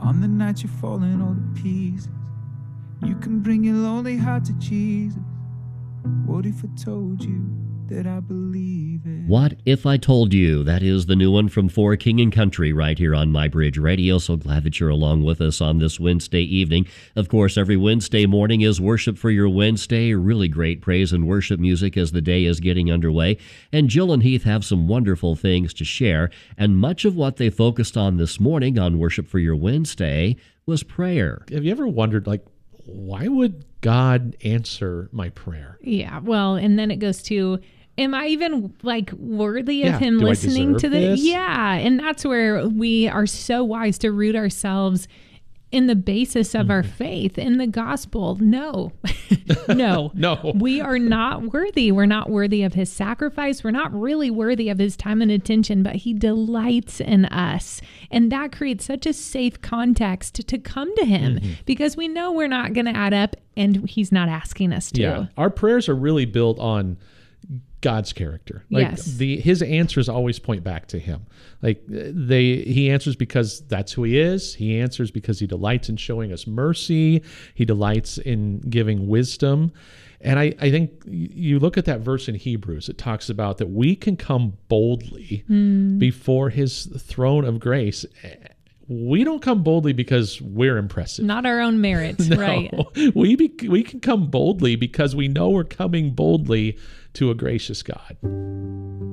On the night you're falling all to pieces, you can bring your lonely heart to Jesus. What if I told you that I believe it? What If I Told You? That is the new one from For King and Country right here on My Bridge Radio. So glad that you're along with us on this Wednesday evening. Of course, every Wednesday morning is Worship for Your Wednesday. Really great praise and worship music as the day is getting underway. And Jill and Heath have some wonderful things to share. And much of what they focused on this morning on Worship for Your Wednesday was prayer. Have you ever wondered, why would God answer my prayer? Yeah, well, and then it goes to, am I even worthy of him do I listening to deserve this? this? Yeah, and that's where we are so wise to root ourselves in the basis of our faith in the gospel. No, no, No. we are not worthy. We're not worthy of his sacrifice. We're not really worthy of his time and attention, but he delights in us. And that creates such a safe context to come to him because we know we're not going to add up and he's not asking us to. Yeah, our prayers are really built on God's character. Yes. His answers always point back to him. He answers because that's who he is. He answers because he delights in showing us mercy. He delights in giving wisdom. And I think you look at that verse in Hebrews, it talks about that we can come boldly before his throne of grace. We don't come boldly because we're impressive. Not our own merits, No. right? We can come boldly because we know we're coming boldly to a gracious God.